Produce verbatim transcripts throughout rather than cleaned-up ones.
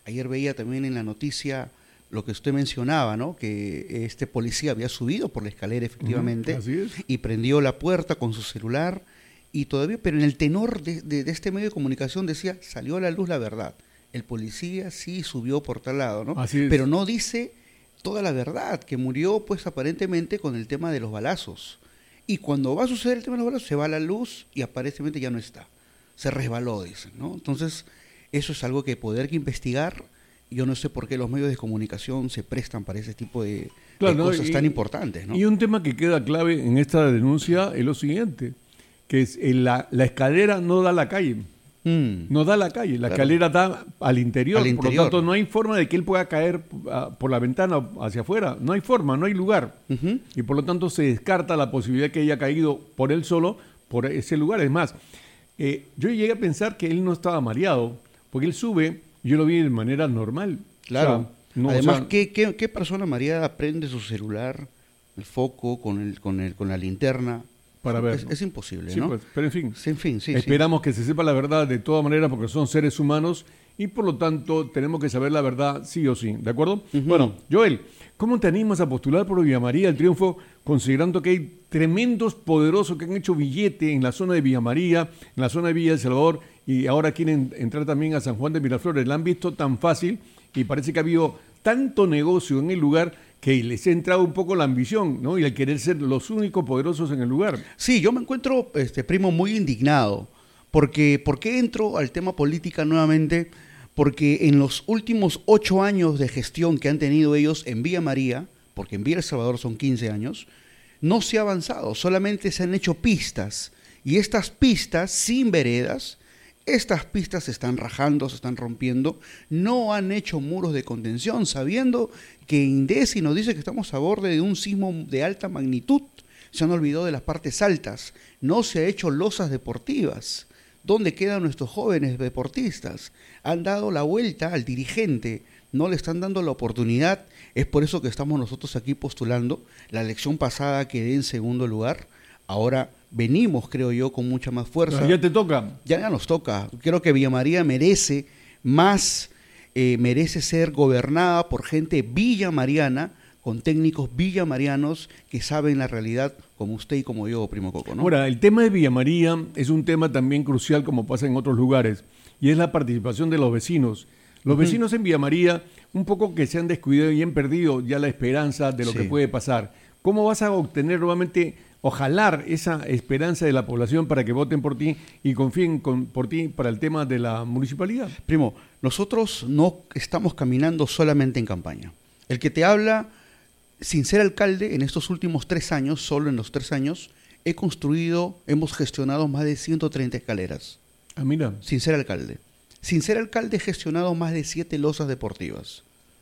Ayer veía también en la noticia lo que usted mencionaba, ¿no? Que este policía había subido por la escalera efectivamente, uh-huh, así es. Y prendió la puerta con su celular y todavía, pero en el tenor de, de, de este medio de comunicación decía, salió a la luz la verdad. El policía sí subió por tal lado, ¿no? Así es. Pero no dice toda la verdad, que murió pues aparentemente con el tema de los balazos. Y cuando va a suceder el tema de los balazos, se va a la luz y aparentemente ya no está. Se resbaló, dicen, ¿no? Entonces, eso es algo que poder que investigar. Yo no sé por qué los medios de comunicación se prestan para ese tipo de, claro, de ¿no? cosas y, tan importantes, ¿no? Y un tema que queda clave en esta denuncia es lo siguiente, que es la, la escalera no da a la calle. Mm, no da a la calle, la claro. escalera da al interior, al interior, por lo tanto no hay forma de que él pueda caer uh, por la ventana hacia afuera, no hay forma, no hay lugar, uh-huh. y por lo tanto se descarta la posibilidad que haya caído por él solo, por ese lugar. Es más, eh, yo llegué a pensar que él no estaba mareado, porque él sube, yo lo vi de manera normal. Claro, o sea, no, además, o sea, ¿qué, qué, ¿qué persona mareada prende su celular, el foco, con, el, con, el, con la linterna? Para ver. Es, es imposible, sí, ¿no? Pues, pero en fin, sí, en fin sí, esperamos sí. que se sepa la verdad de todas maneras porque son seres humanos y por lo tanto tenemos que saber la verdad sí o sí, ¿de acuerdo? Uh-huh. Bueno, Joel, ¿cómo te animas a postular por Villa María el Triunfo considerando que hay tremendos poderosos que han hecho billete en la zona de Villa María, en la zona de Villa El Salvador y ahora quieren entrar también a San Juan de Miraflores? La han visto tan fácil y parece que ha habido tanto negocio en el lugar que les ha entrado un poco la ambición, ¿no? Y el querer ser los únicos poderosos en el lugar. Sí, yo me encuentro, este primo, muy indignado. Porque, ¿por qué entro al tema política nuevamente? Porque en los últimos ocho años de gestión que han tenido ellos en Villa María, porque en Villa El Salvador son quince años, no se ha avanzado, solamente se han hecho pistas. Y estas pistas, sin veredas, estas pistas se están rajando, se están rompiendo, no han hecho muros de contención, sabiendo que INDECI nos dice que estamos a borde de un sismo de alta magnitud. Se han olvidado de las partes altas, no se ha hecho losas deportivas. ¿Dónde quedan nuestros jóvenes deportistas? Han dado la vuelta al dirigente, no le están dando la oportunidad, es por eso que estamos nosotros aquí postulando. La elección pasada quedé en segundo lugar, ahora venimos, creo yo, con mucha más fuerza. ¿Ya te toca? Ya, ya nos toca. Creo que Villa María merece más, eh, merece ser gobernada por gente villamariana, con técnicos villamarianos que saben la realidad como usted y como yo, primo Coco, ¿no? Ahora, el tema de Villa María es un tema también crucial como pasa en otros lugares, y es la participación de los vecinos. Los uh-huh. vecinos en Villa María, un poco que se han descuidado y han perdido ya la esperanza de lo sí. que puede pasar. ¿Cómo vas a obtener nuevamente o jalar esa esperanza de la población para que voten por ti y confíen con, por ti para el tema de la municipalidad? Primo, nosotros no estamos caminando solamente en campaña. El que te habla, sin ser alcalde, en estos últimos tres años, solo en los tres años, he construido, hemos gestionado más de ciento treinta escaleras. Ah, mira. Sin ser alcalde. Sin ser alcalde he gestionado más de siete losas deportivas.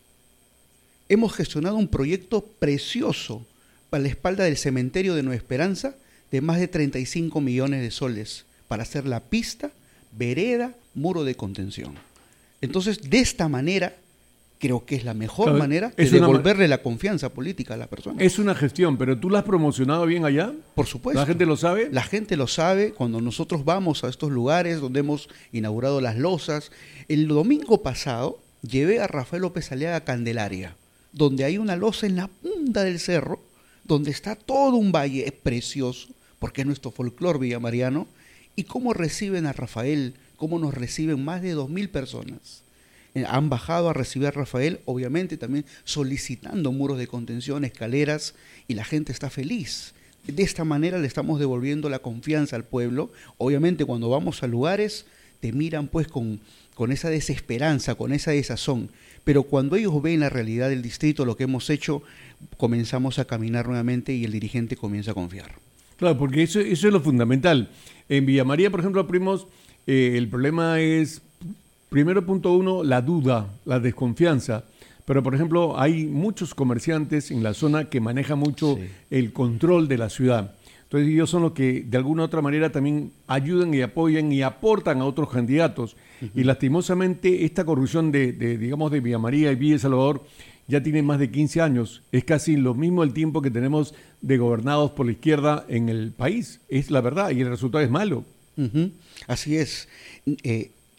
Hemos gestionado un proyecto precioso para la espalda del cementerio de Nueva Esperanza de más de treinta y cinco millones de soles para hacer la pista, vereda, muro de contención. Entonces, de esta manera, creo que es la mejor claro, manera de devolverle ma- la confianza política a la persona. Es una gestión, pero ¿tú la has promocionado bien allá? Por supuesto. ¿La gente lo sabe? La gente lo sabe cuando nosotros vamos a estos lugares donde hemos inaugurado las losas. El domingo pasado llevé a Rafael López Aliaga a Candelaria, donde hay una losa en la punta del cerro, donde está todo un valle, es precioso, porque es nuestro folclore villamariano, y cómo reciben a Rafael, cómo nos reciben más de dos mil personas. Eh, han bajado a recibir a Rafael, obviamente también solicitando muros de contención, escaleras, y la gente está feliz. De esta manera le estamos devolviendo la confianza al pueblo. Obviamente cuando vamos a lugares te miran pues con, con esa desesperanza, con esa desazón, pero cuando ellos ven la realidad del distrito, lo que hemos hecho, comenzamos a caminar nuevamente y el dirigente comienza a confiar. Claro, porque eso, eso es lo fundamental. En Villa María, por ejemplo, primos, eh, el problema es, primero punto uno, la duda, la desconfianza. Pero, por ejemplo, hay muchos comerciantes en la zona que manejan mucho sí. el control de la ciudad. Entonces ellos son los que de alguna u otra manera también ayudan y apoyan y aportan a otros candidatos. Uh-huh. Y lastimosamente esta corrupción de, de, digamos, de Villa María y Villa El Salvador ya tiene más de quince años. Es casi lo mismo el tiempo que tenemos de gobernados por la izquierda en el país. Es la verdad y el resultado es malo. Uh-huh. Así es. Eh,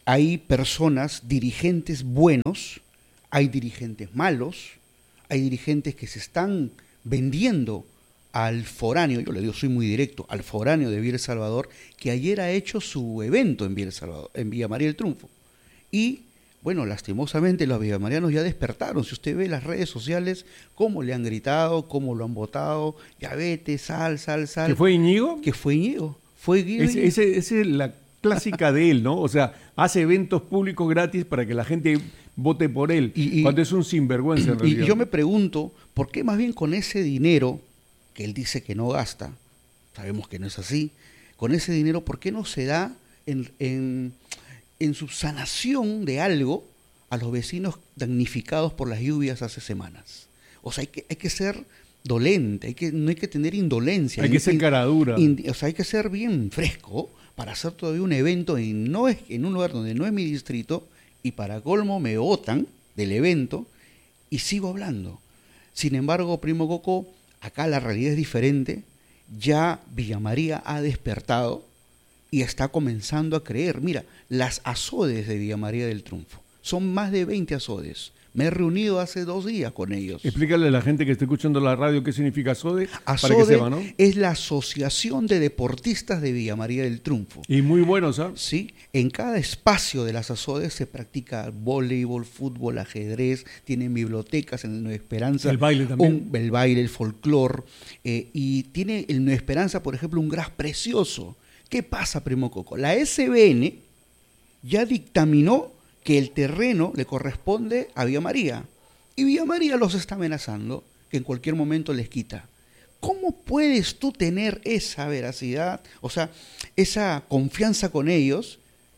hay personas, dirigentes buenos, hay dirigentes malos, hay dirigentes que se están vendiendo al foráneo, yo le digo, soy muy directo, al foráneo de Villa El Salvador, que ayer ha hecho su evento en Villa El Salvador, en Villa María del Triunfo. Y, bueno, lastimosamente los villamarianos ya despertaron. Si usted ve las redes sociales, cómo le han gritado, cómo lo han votado, ya vete, sal, sal, sal. ¿Que fue Íñigo? Que fue Íñigo. Fue Guido. Esa ese, ese es la clásica de él, ¿no? O sea, hace eventos públicos gratis para que la gente vote por él, y, y, cuando es un sinvergüenza en realidad. Y yo me pregunto, ¿por qué más bien con ese dinero que él dice que no gasta, sabemos que no es así, con ese dinero, ¿por qué no se da en, en, en subsanación de algo a los vecinos damnificados por las lluvias hace semanas? O sea, hay que, hay que ser dolente, hay que, no hay que tener indolencia. Hay que ser cara dura. O sea, hay que ser bien fresco para hacer todavía un evento en, no es, en un lugar donde no es mi distrito, y para colmo me votan del evento y sigo hablando. Sin embargo, primo Coco, acá la realidad es diferente. Ya Villa María ha despertado y está comenzando a creer. Mira, las azodes de Villa María del Triunfo son más de veinte azodes. Me he reunido hace dos días con ellos. Explícale a la gente que está escuchando la radio qué significa ASODE, ASODE para que sepa, ¿no? Es la Asociación de Deportistas de Villa María del Triunfo. Y muy buenos, ¿sabes? Sí, en cada espacio de las ASODES se practica voleibol, fútbol, ajedrez, tienen bibliotecas en el Nueva Esperanza. El baile también. Un, el baile, el folclore. Eh, y tiene el Nueva Esperanza, por ejemplo, un gras precioso. ¿Qué pasa, primo Coco? La S B N ya dictaminó que el terreno le corresponde a Villa María. Y Villa María los está amenazando, que en cualquier momento les quita. ¿Cómo puedes tú tener esa veracidad, o sea, esa confianza con ellos,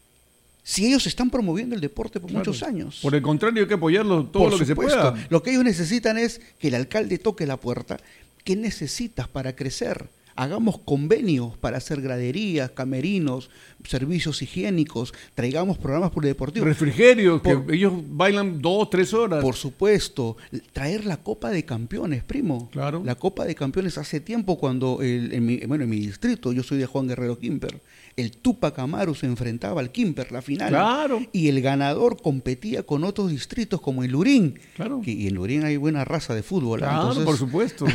si ellos están promoviendo el deporte por claro. muchos años? Por el contrario, hay que apoyarlo todo por lo que supuesto. se pueda. Lo que ellos necesitan es que el alcalde toque la puerta. ¿Qué necesitas para crecer? Hagamos convenios para hacer graderías, camerinos, servicios higiénicos, traigamos programas polideportivos. Refrigerios, por, que ellos bailan dos, tres horas. Por supuesto. Traer la Copa de Campeones, primo. Claro. La Copa de Campeones hace tiempo cuando, el, en mi, bueno, en mi distrito, yo soy de Juan Guerrero Quimper, el Tupac Amaru se enfrentaba al Quimper, la final. Claro. Y el ganador competía con otros distritos como el Lurín. Claro. Que, y en Lurín hay buena raza de fútbol. Claro, entonces, por supuesto.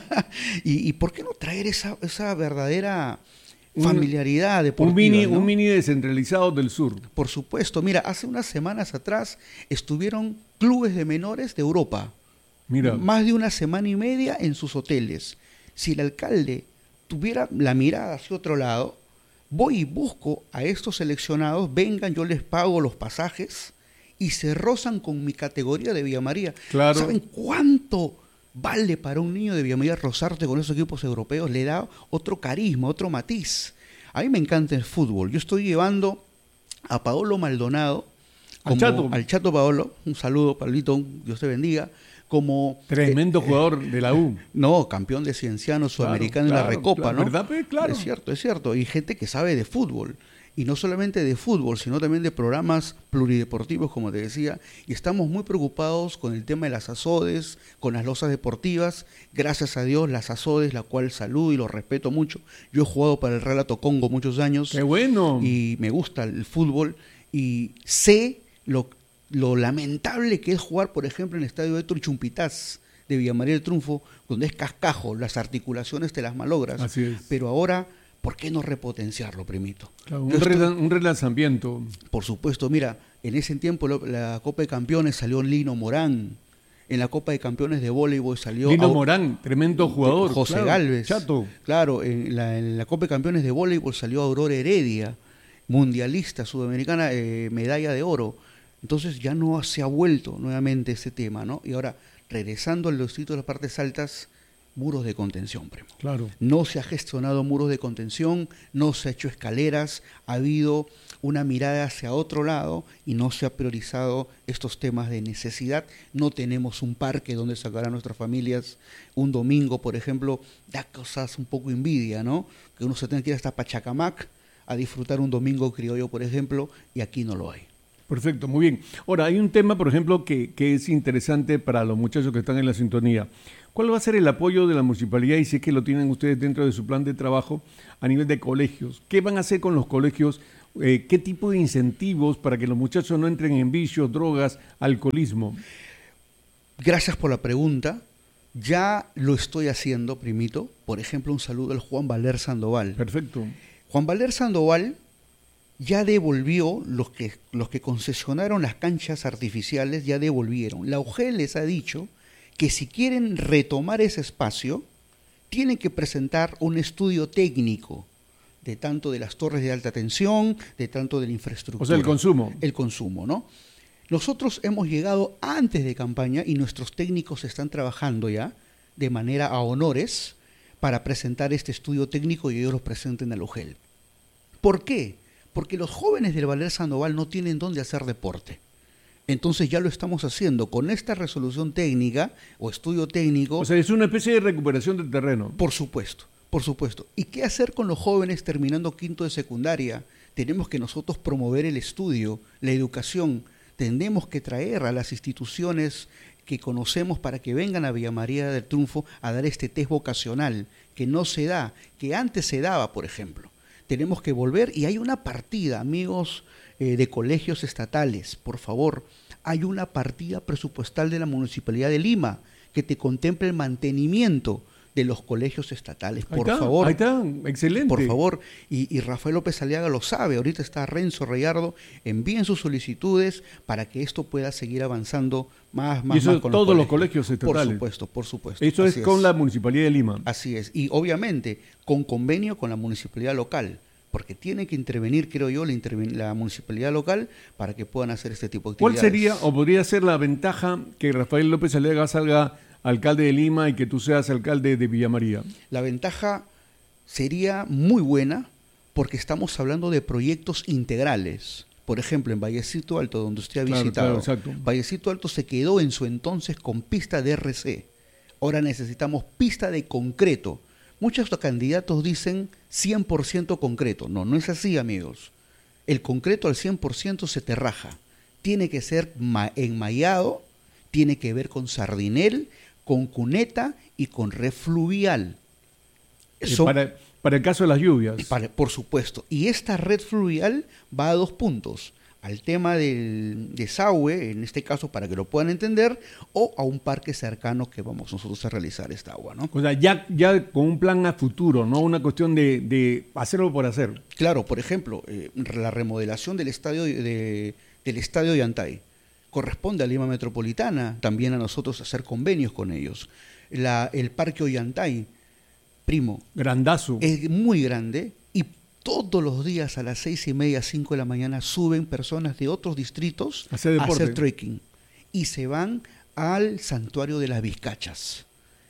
y, ¿Y por qué no traer esa, esa verdadera familiaridad deportiva? Un mini, ¿no? un mini descentralizado del sur. Por supuesto. Mira, hace unas semanas atrás estuvieron clubes de menores de Europa. Mira. Más de una semana y media en sus hoteles. Si el alcalde tuviera la mirada hacia otro lado, voy y busco a estos seleccionados, vengan, yo les pago los pasajes y se rozan con mi categoría de Villa María. Claro. ¿Saben cuánto vale para un niño de Villa María rozarte con esos equipos europeos? Le da otro carisma, otro matiz. A mí me encanta el fútbol. Yo estoy llevando a Paolo Maldonado, al Chato, al Chato Paolo, un saludo, Pablito, Dios te bendiga, como... Tremendo eh, jugador de la U. No, campeón de Cienciano Sudamericano claro, en la Recopa, claro, ¿no? ¿Verdad? Pues, claro. Es cierto, es cierto. Y gente que sabe de fútbol. Y no solamente de fútbol, sino también de programas plurideportivos, como te decía. Y estamos muy preocupados con el tema de las ASODES, con las losas deportivas. Gracias a Dios, las ASODES, la cual saludo y lo respeto mucho. Yo he jugado para el Real Congo muchos años. ¡Qué bueno! Y me gusta el fútbol. Y sé lo, lo lamentable que es jugar, por ejemplo, en el estadio Héctor Chumpitaz de Villa María del Triunfo, donde es cascajo, las articulaciones te las malogras. Así es. Pero ahora, ¿por qué no repotenciarlo, primito? Claro, un, estoy, relan, un relanzamiento. Por supuesto, mira, en ese tiempo lo, la Copa de Campeones salió Lino Morán, en la Copa de Campeones de voleibol salió... Lino a, Morán, tremendo jugador. José claro, Galvez. Chato. Claro, en la, en la Copa de Campeones de voleibol salió Aurora Heredia, mundialista sudamericana, eh, medalla de oro. Entonces ya no se ha vuelto nuevamente ese tema, ¿no? Y ahora, regresando al distrito de las partes altas, muros de contención, primo. Claro. No se ha gestionado muros de contención, no se ha hecho escaleras, ha habido una mirada hacia otro lado y no se ha priorizado estos temas de necesidad. No tenemos un parque donde sacar a nuestras familias un domingo, por ejemplo. Da cosas un poco envidia, ¿no? Que uno se tenga que ir hasta Pachacamac a disfrutar un domingo criollo, por ejemplo, y aquí no lo hay. Perfecto, muy bien. Ahora, hay un tema, por ejemplo, que, que es interesante para los muchachos que están en la sintonía. ¿Cuál va a ser el apoyo de la municipalidad, y si es que lo tienen ustedes dentro de su plan de trabajo, a nivel de colegios? ¿Qué van a hacer con los colegios eh, ¿qué tipo de incentivos para que los muchachos no entren en vicios, drogas, alcoholismo? Gracias por la pregunta. Ya lo estoy haciendo, primito. Por ejemplo, un saludo al Juan Valer Sandoval. Perfecto. Juan Valer Sandoval ya devolvió, los que, los que concesionaron las canchas artificiales ya devolvieron. La O G E les ha dicho que si quieren retomar ese espacio, tienen que presentar un estudio técnico de tanto de las torres de alta tensión, de tanto de la infraestructura. O sea, el consumo. El consumo, ¿no? Nosotros hemos llegado antes de campaña y nuestros técnicos están trabajando ya de manera a honores para presentar este estudio técnico y ellos lo presenten al O G E L. ¿Por qué? Porque los jóvenes del Valer Sandoval no tienen dónde hacer deporte. Entonces ya lo estamos haciendo con esta resolución técnica o estudio técnico. O sea, es una especie de recuperación del terreno. Por supuesto, por supuesto. ¿Y qué hacer con los jóvenes terminando quinto de secundaria? Tenemos que nosotros promover el estudio, la educación. Tenemos que traer a las instituciones que conocemos para que vengan a Villa María del Triunfo a dar este test vocacional, que no se da, que antes se daba, por ejemplo. Tenemos que volver y hay una partida, amigos eh, de colegios estatales, por favor, hay una partida presupuestal de la Municipalidad de Lima que te contempla el mantenimiento de los colegios estatales, por ahí está, favor. Ahí está, excelente. Por favor, y, y Rafael López Aliaga lo sabe, ahorita está Renzo Reyardo, envíen sus solicitudes para que esto pueda seguir avanzando más, más, y eso más con todos los los colegios. colegios estatales. Por supuesto, por supuesto. Eso es Así con la Municipalidad de Lima. Así es, y obviamente con convenio con la municipalidad local, porque tiene que intervenir, creo yo, la, interven la municipalidad local para que puedan hacer este tipo de actividades. ¿Cuál sería o podría ser la ventaja que Rafael López Aliaga salga alcalde de Lima y que tú seas alcalde de Villa María? La ventaja sería muy buena porque estamos hablando de proyectos integrales. Por ejemplo, en Vallecito Alto, donde usted ha Claro, visitado, claro, exacto. Vallecito Alto se quedó en su entonces con pista de R C. Ahora necesitamos pista de concreto. Muchos candidatos dicen cien por ciento concreto. No, no es así, amigos. El concreto al cien por ciento se te raja. Tiene que ser enmayado, tiene que ver con sardinel, con cuneta y con red fluvial. Son, para, para el caso de las lluvias. Para, por supuesto. Y esta red fluvial va a dos puntos. Al tema del desagüe, en este caso para que lo puedan entender, o a un parque cercano que vamos nosotros a realizar esta agua, ¿no? O sea, ya, ya con un plan a futuro, no una cuestión de, de hacerlo por hacer. Claro, por ejemplo, eh, la remodelación del estadio de, de, del estadio de Antay corresponde a Lima Metropolitana, también a nosotros hacer convenios con ellos. La, el Parque Ollantay, primo, grandazo, es muy grande y todos los días a las seis y media, cinco de la mañana suben personas de otros distritos a hacer, a hacer trekking y se van al Santuario de las Vizcachas.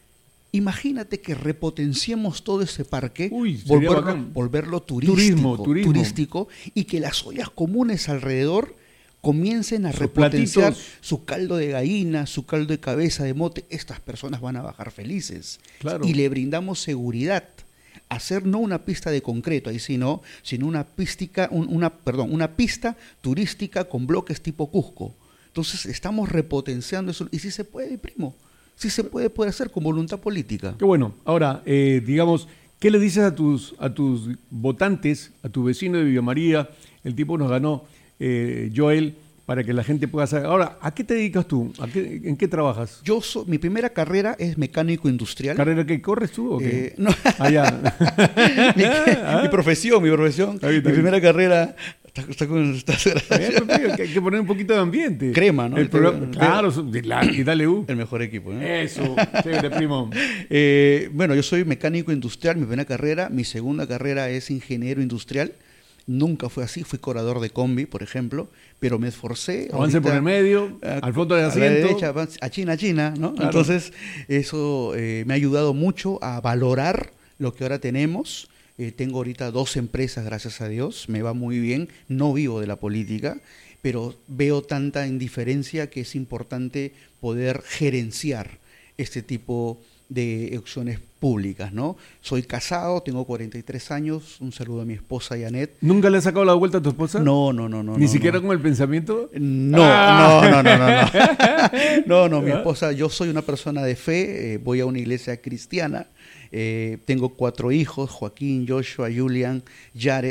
Imagínate que repotenciemos todo ese parque, Uy, volverlo, volverlo turístico, turismo, turismo. turístico y que las ollas comunes alrededor comiencen a Sus repotenciar platitos. Su caldo de gallina, su caldo de cabeza de mote. Estas personas van a bajar felices. Claro. Y le brindamos seguridad. Hacer no una pista de concreto, ahí sino, sino una, pistica, un, una, perdón, una pista turística con bloques tipo Cusco. Entonces estamos repotenciando eso. Y si se puede, primo, si se puede, puede hacer con voluntad política. Qué bueno. Ahora, eh, digamos, ¿qué le dices a tus, a tus votantes, a tu vecino de Villa María? El tipo nos ganó, eh, Joel, para que la gente pueda saber. Ahora, ¿a qué te dedicas tú? ¿A qué, ¿En qué trabajas? Yo so, mi primera carrera es mecánico industrial. ¿Carrera que corres tú o qué? Eh, no. Ah, ya. mi, ¿Ah? mi profesión, mi profesión. Ahí, mi primera carrera. Está, está con, está hay que poner un poquito de ambiente. Crema, ¿no? El programa, claro, y dale U. El mejor equipo, ¿no? Eso, chévere, primo. Eh, bueno, yo soy mecánico industrial, mi primera carrera. Mi segunda carrera es ingeniero industrial. Nunca fue así, fui corredor de combi, por ejemplo, pero me esforcé. Avance ahorita, por el medio, a, al fondo del asiento. A la derecha, a China, a China, ¿no? Claro. Entonces, eso eh, me ha ayudado mucho a valorar lo que ahora tenemos. Eh, tengo ahorita dos empresas, gracias a Dios, me va muy bien, no vivo de la política, pero veo tanta indiferencia que es importante poder gerenciar este tipo de acciones públicas, ¿no? Soy casado, tengo cuarenta y tres años, un saludo a mi esposa Janet. ¿Nunca le has sacado la vuelta a tu esposa? No, no, no. no ¿Ni no, siquiera no. con el pensamiento? No, ah. no, no, no, no, no. No, no, mi esposa, yo soy una persona de fe, eh, voy a una iglesia cristiana, eh, tengo cuatro hijos, Joaquín, Joshua, Julian, Jared,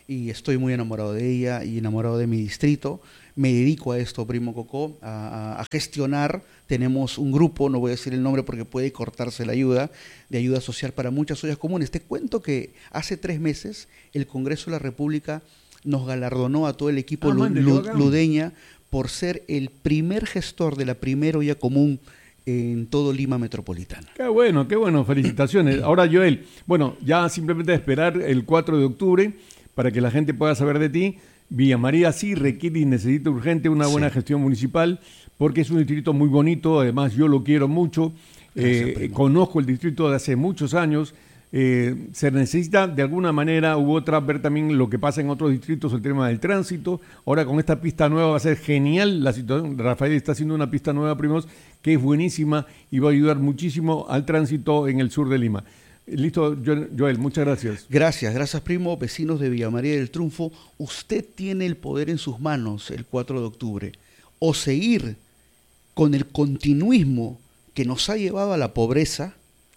y estoy muy enamorado de ella y enamorado de mi distrito. Me dedico a esto, primo Coco, a, a gestionar. Tenemos un grupo, no voy a decir el nombre porque puede cortarse la ayuda, de ayuda social para muchas ollas comunes. Te cuento que hace tres meses el Congreso de la República nos galardonó a todo el equipo ah, lu, mande, lu, ludeña por ser el primer gestor de la primera olla común en todo Lima Metropolitana. Qué bueno, qué bueno, felicitaciones. Ahora, Joel, bueno, ya simplemente esperar el cuatro de octubre para que la gente pueda saber de ti. Villa María sí requiere y necesita urgente una buena sí. gestión municipal, porque es un distrito muy bonito, además yo lo quiero mucho, Gracias, eh, conozco el distrito de hace muchos años, eh, se necesita de alguna manera u otra ver también lo que pasa en otros distritos, el tema del tránsito. Ahora con esta pista nueva va a ser genial la situación. Rafael está haciendo una pista nueva, primos, que es buenísima y va a ayudar muchísimo al tránsito en el sur de Lima. Listo, Joel, muchas gracias. Gracias, gracias, primo. Vecinos de Villa María del Triunfo, usted tiene el poder en sus manos el cuatro de octubre. O seguir con el continuismo que nos ha llevado a la pobreza,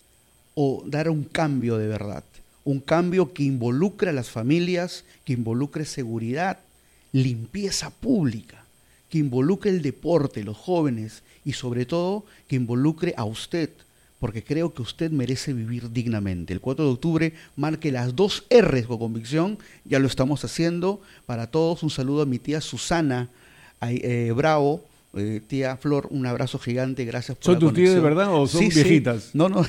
o dar un cambio de verdad. Un cambio que involucre a las familias, que involucre seguridad, limpieza pública, que involucre el deporte, los jóvenes y sobre todo que involucre a usted, porque creo que usted merece vivir dignamente. El cuatro de octubre marque las dos R's con convicción, ya lo estamos haciendo. Para todos, un saludo a mi tía Susana eh, Bravo, eh, tía Flor, un abrazo gigante, gracias por ¿Son la tus conexión. tías de verdad o son sí, viejitas? Sí. No, no.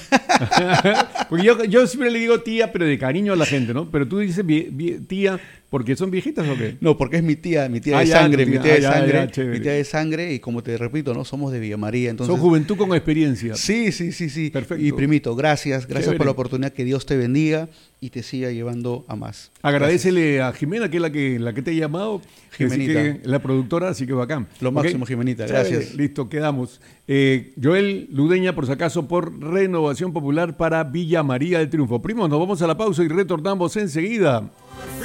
Porque yo, yo siempre le digo tía, pero de cariño a la gente, ¿no? Pero tú dices vie, vie, tía, ¿porque son viejitas o qué? No, porque es mi tía, mi tía ah, de ya, sangre, tía, mi tía ah, de ya, sangre, ya, mi tía de sangre, y como te repito, ¿no? Somos de Villa María, entonces... Son juventud con experiencia. Sí, sí, sí, sí. Perfecto. Y primito, gracias, gracias Chévere. por la oportunidad, que Dios te bendiga y te siga llevando a más. Agradecele gracias. a Jimena, que es la que, la que te ha llamado, Jimenita. Así que, la productora, así que bacán. Lo ¿Okay? máximo, Jimenita, gracias. Chévere. Listo, quedamos. Eh, Joel Ludeña, por si acaso, por Renovación Popular para Villa María del Triunfo. Primos, nos vamos a la pausa y retornamos enseguida.